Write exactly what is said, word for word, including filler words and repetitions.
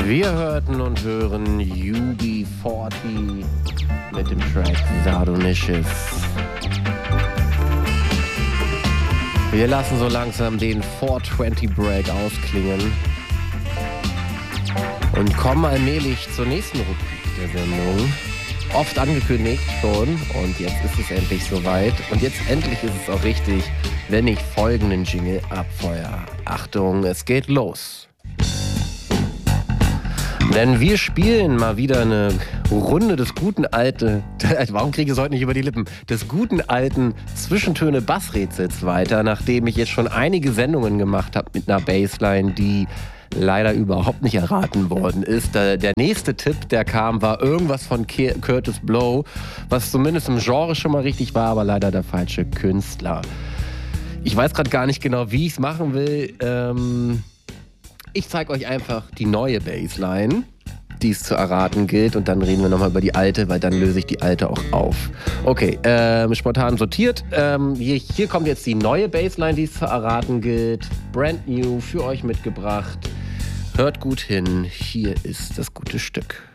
Wir hörten und hören U B vierzig mit dem Track Sardonychus. Wir lassen so langsam den vierhundertzwanzig Break ausklingen und kommen allmählich zur nächsten Rubrik der Sendung. Oft angekündigt schon und jetzt ist es endlich soweit. Und jetzt endlich ist es auch richtig, wenn ich folgenden Jingle abfeuere. Achtung, es geht los. Denn wir spielen mal wieder eine Runde des guten alten, warum kriege ich es heute nicht über die Lippen, des guten alten Zwischentöne-Bassrätsels weiter, nachdem ich jetzt schon einige Sendungen gemacht habe mit einer Bassline, die leider überhaupt nicht erraten worden ist. Der nächste Tipp, der kam, war irgendwas von Curtis Blow, was zumindest im Genre schon mal richtig war, aber leider der falsche Künstler. Ich weiß gerade gar nicht genau, wie ich es machen will. Ähm, ich zeige euch einfach die neue Bassline, die es zu erraten gilt, und dann reden wir nochmal über die alte, weil dann löse ich die alte auch auf. Okay, ähm, spontan sortiert. Ähm, hier, hier kommt jetzt die neue Bassline, die es zu erraten gilt. Brand new, für euch mitgebracht. Hört gut hin, hier ist das gute Stück.